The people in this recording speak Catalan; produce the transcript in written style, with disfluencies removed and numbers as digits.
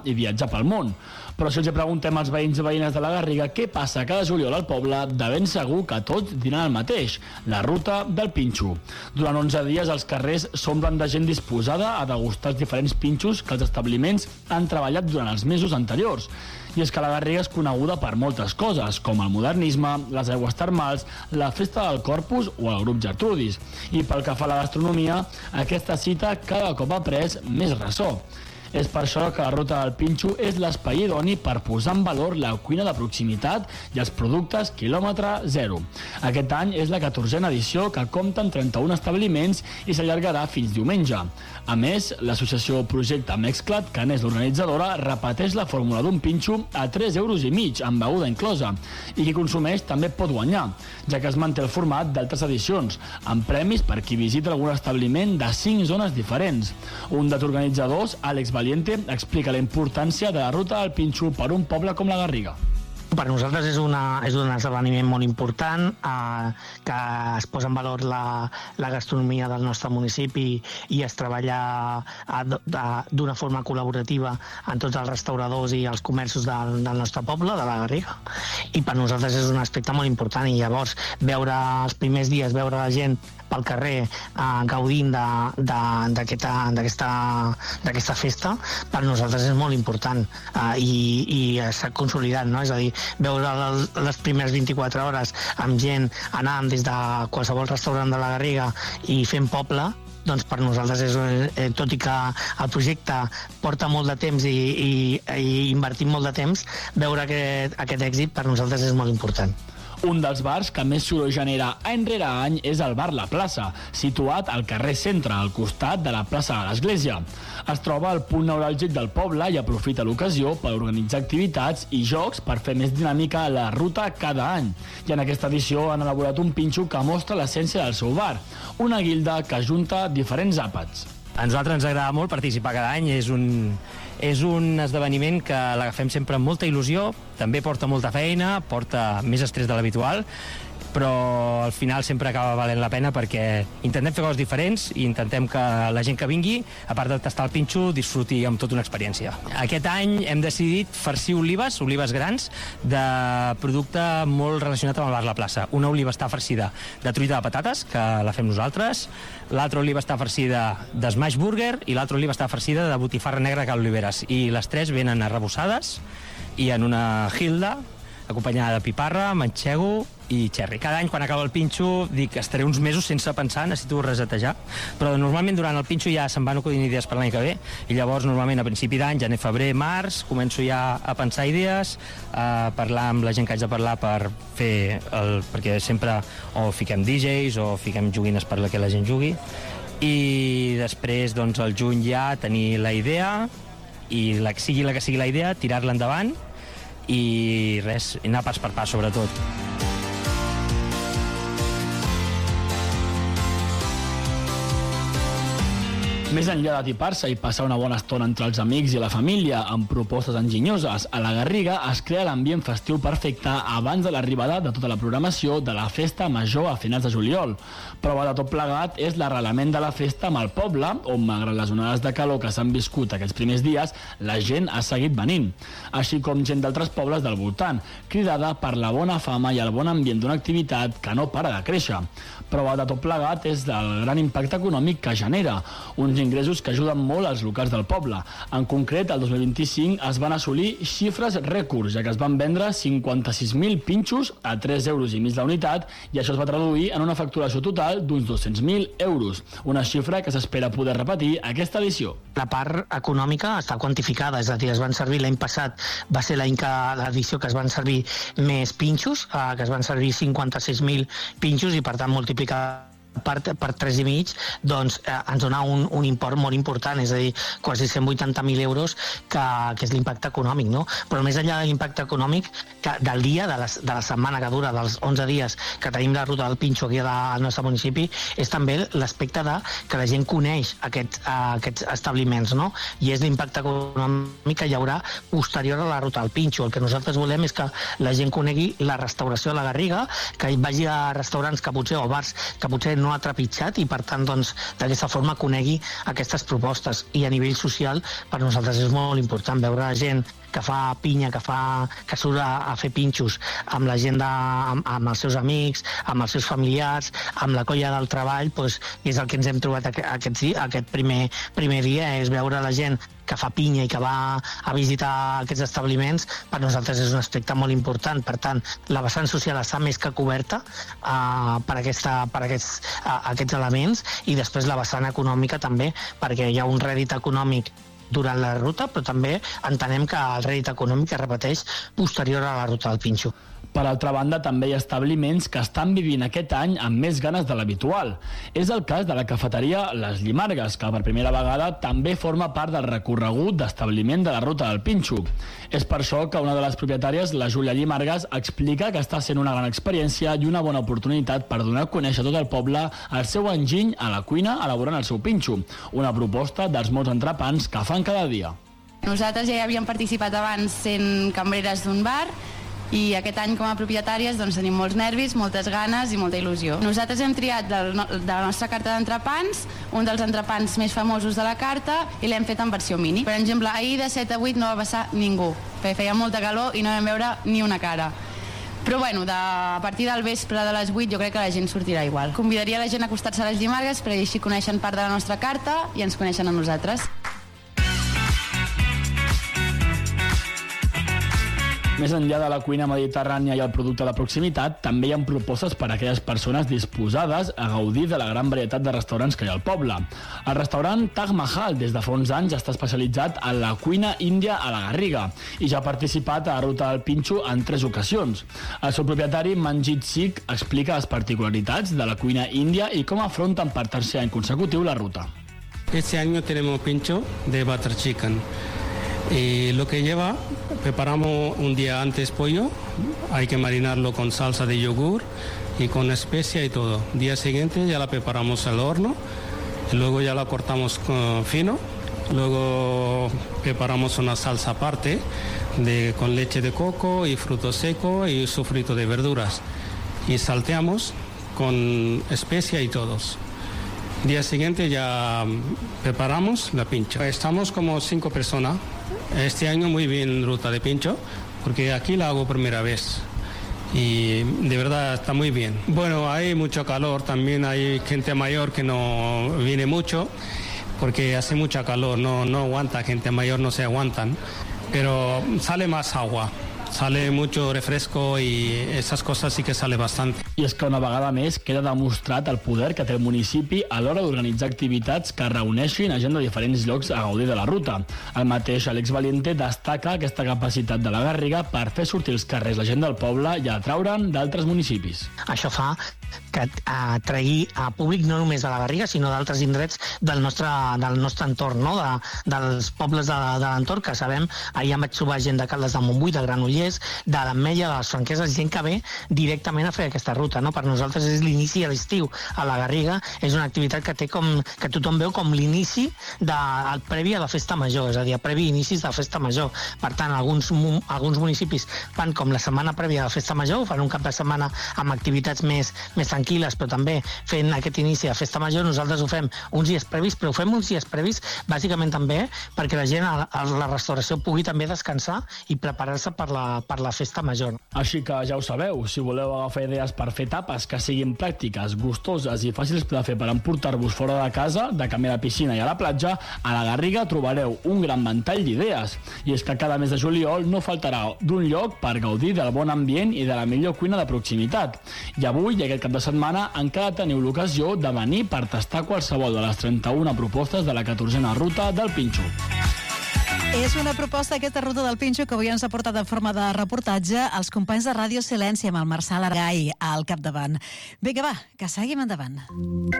i viatjar pel món. Però si els preguntem als veïns i veïnes de la Garriga què passa cada juliol al poble, de ben segur que tots diran el mateix, la ruta del pinxo. Durant 11 dies els carrers s'omplen de gent disposada a degustar els diferents pinxos que els establiments han treballat durant els mesos anteriors. I és que la Garriga és coneguda per moltes coses, com el modernisme, les aigües termals, la festa del Corpus o el grup Gertrudis. I pel que fa a la gastronomia, aquesta cita cada cop ha pres més ressò. És per això que la ruta del pinxo és l'espai idoni per posar en valor la cuina de proximitat i els productes quilòmetre zero. Aquest any és la 14a edició que compta amb 31 establiments i s'allargarà fins diumenge. A més, l'associació Projecte Mexclat, que n'és l'organitzadora, repeteix la fórmula d'un pinxo a 3,5 euros amb beguda inclosa. I qui consumeix també pot guanyar, ja que es manté el format d'altres edicions, amb premis per qui visita algun establiment de 5 zones diferents. Un dels organitzadors, Àlex Valiente, explica la importància de la ruta del pinxo per un poble com la Garriga. Per nosaltres és un esdeveniment molt important que es posa en valor la gastronomia del nostre municipi i es treballa d'una forma col·laborativa en tots els restauradors i els comerços del nostre poble, de la Garriga. I per nosaltres és un aspecte molt important i llavors veure els primers dies, veure la gent pel carrer gaudint d'aquesta festa, per nosaltres és molt important i s'ha consolidat, no? És a dir, veure les primeres 24 hores amb gent anant des de qualsevol restaurant de la Garriga i fent poble, doncs per nosaltres tot i que el projecte porta molt de temps i invertim molt de temps, veure aquest èxit per nosaltres és molt important. Un dels bars que més soroll genera any rere any és el bar La Plaça, situat al carrer Centre, al costat de la plaça de l'Església. Es troba al punt neuràlgic del poble i aprofita l'ocasió per organitzar activitats i jocs per fer més dinàmica la ruta cada any. I en aquesta edició han elaborat un pinxo que mostra l'essència del seu bar, una guilda que junta diferents àpats. A nosaltres ens agrada molt participar cada any, és un esdeveniment que l'agafem sempre amb molta il·lusió, també porta molta feina, porta més estrès de l'habitual, però al final sempre acaba valent la pena perquè intentem fer coses diferents i intentem que la gent que vingui, a part de tastar el pinxo, disfruti amb tota una experiència. Aquest any hem decidit farcir olives grans, de producte molt relacionat amb el bar La Plaça. Una oliva està farcida de truita de patates, que la fem nosaltres, l'altra oliva està farcida de smash burger i l'altra oliva està farcida de botifarra negra Cal Oliveres. I les tres venen arrebossades i en una gilda, acompanyada de piparra, manxego i xerri. Cada any, quan acaba el pinxo, dic que estaré uns mesos sense pensar, necessito resetejar, però normalment durant el pinxo ja se'n van acudint idees per l'any que ve, i llavors normalment a principi d'any, gener, febrer, març, començo ja a pensar idees, a parlar amb la gent que haig de parlar per fer perquè sempre o fiquem DJs o fiquem joguines per la que la gent jugui, i després, doncs, al juny ja tenir la idea, i sigui la que sigui la idea, tirar-la endavant, i res, anar pas per pas, sobretot. Més enllà d'atipar-se i passar una bona estona entre els amics i la família amb propostes enginyoses, a la Garriga es crea l'ambient festiu perfecte abans de l'arribada de tota la programació de la festa major a finals de juliol. Prova de tot plegat és l'arrelament de la festa amb el poble, on malgrat les onades de calor que s'han viscut aquests primers dies, la gent ha seguit venint, així com gent d'altres pobles del voltant, cridada per la bona fama i el bon ambient d'una activitat que no para de créixer. Prova de tot plegat és el gran impacte econòmic que genera, uns ingressos que ajuden molt als locals del poble. En concret, el 2025 es van assolir xifres rècords, ja que es van vendre 56.000 pinxos a 3,5 euros la unitat, i això es va traduir en una facturació total d'uns 200.000 euros, una xifra que s'espera poder repetir aquesta edició. La part econòmica està quantificada, és a dir, es van servir l'any passat, va ser l'edició que es van servir més pinxos, que es van servir 56.000 pinxos i per tant multiplicar per 3,5, doncs ens dona un import molt important, és a dir, quasi 180.000 euros, que és l'impacte econòmic, no? Però més enllà de l'impacte econòmic del dia, de la setmana que dura, dels 11 dies que tenim la ruta del pinxo aquí al nostre municipi, és també l'aspecte de que la gent coneix aquests establiments, no? I és l'impacte econòmic que hi haurà posterior a la ruta del pinxo. El que nosaltres volem és que la gent conegui la restauració de la Garriga, que vagi a restaurants que potser, o bars que potser no ha trepitjat i per tant doncs, d'aquesta forma conegui aquestes propostes. I a nivell social per nosaltres és molt important veure la gent que fa pinya, que surt a fer pinxos amb la gent, amb els seus amics, amb els seus familiars, amb la colla del treball, doncs, és el que ens hem trobat aquest primer dia, és veure la gent que fa pinya i que va a visitar aquests establiments. Per nosaltres és un aspecte molt important. Per tant, la vessant social està més que coberta per aquests elements, i després la vessant econòmica també, perquè hi ha un rèdit econòmic durant la ruta, però també entenem que el rèdit econòmic es repeteix posterior a la ruta del Pinxo. Per altra banda, també hi ha establiments que estan vivint aquest any amb més ganes de l'habitual. És el cas de la cafeteria Les Llimargues, que per primera vegada també forma part del recorregut d'establiment de la ruta del Pinxo. És per això que una de les propietàries, la Júlia Llimargues, explica que està sent una gran experiència i una bona oportunitat per donar a conèixer a tot el poble el seu enginy a la cuina elaborant el seu pinxo, una proposta dels molts entrepans que fan cada dia. Nosaltres ja hi havíem participat abans sent cambreres d'un bar, i aquest any com a propietàries doncs, tenim molts nervis, moltes ganes i molta il·lusió. Nosaltres hem triat de la nostra carta d'entrepans un dels entrepans més famosos de la carta i l'hem fet en versió mini. Per exemple, ahir de 7 a 8 no va passar ningú, perquè feia molta calor i no vam veure ni una cara. Però bueno, a partir del vespre de les 8 jo crec que la gent sortirà igual. Convidaria la gent a acostar-se a les Llimargues perquè així coneixen part de la nostra carta i ens coneixen a nosaltres. Més enllà de la cuina mediterrània i el producte de proximitat, també hi ha propostes per a aquelles persones disposades a gaudir de la gran varietat de restaurants que hi ha al poble. El restaurant Taj Mahal des de fa uns anys està especialitzat en la cuina índia a la Garriga i ja ha participat a la ruta del Pinxo en 3 ocasions. El seu propietari, Manjit Sikh, explica les particularitats de la cuina índia i com afronten per tercer any consecutiu la ruta. Este año tenemos pincho de butter chicken. Y lo que lleva, preparamos un día antes pollo, hay que marinarlo con salsa de yogur y con especia y todo. Día siguiente ya la preparamos al horno, y luego ya la cortamos fino, luego preparamos una salsa aparte con leche de coco y fruto seco y sofrito de verduras y salteamos con especia y todos. Día siguiente ya preparamos la pincho. Estamos como 5 personas. Este año muy bien ruta de pincho, porque aquí la hago primera vez. Y de verdad está muy bien. Bueno, hay mucho calor, también hay gente mayor que no viene mucho, porque hace mucha calor, no aguanta, gente mayor no se aguantan. Pero sale más agua. Sale mucho refresco y esas cosas sí que sale bastante. I és que una vegada més queda demostrat el poder que té el municipi a l'hora d'organitzar activitats que reuneixin a gent de diferents llocs a gaudir de la ruta. El mateix Àlex Valiente destaca aquesta capacitat de la Garriga per fer sortir als carrers la gent del poble i atraure'n d'altres municipis. Això fa que atraigui a públic no només de la Garriga, sinó d'altres indrets del nostre entorn, no? Dels pobles de l'entorn, que sabem, ahir em vaig trobar gent de Caldes de Montbui, de Granollers, de l'Ametlla, de les Franqueses, gent que ve directament a fer aquesta ruta, no? Per nosaltres és l'inici de l'estiu a la Garriga, és una activitat que tothom veu com l'inici previ a la festa major, és a dir, a previ inicis de la festa major. Per tant, alguns municipis fan com la setmana prèvia de la festa major, fan un cap de setmana amb activitats més tranquil·les, però també fent aquest inici de festa major. Nosaltres ho fem uns dies previs, però ho fem uns dies previs bàsicament també perquè la gent a la restauració pugui també descansar i preparar-se per la festa major. Així que ja ho sabeu, si voleu agafar idees per fer tapes que siguin pràctiques, gustoses i fàcils de fer per emportar-vos fora de casa, de camí a la piscina i a la platja, a la Garriga trobareu un gran ventall d'idees. I és que cada mes de juliol no faltarà d'un lloc per gaudir del bon ambient i de la millor cuina de proximitat. I avui i aquest cap de setmana encara teniu l'ocasió de venir per tastar qualsevol de les 31 propostes de la 14a ruta del Pinxo. És una proposta, aquesta ruta del Pinxo, que avui ens ha portat en forma de reportatge els companys de Ràdio Silenci amb el Marçal Argai al capdavant. Vinga, va, que seguim endavant.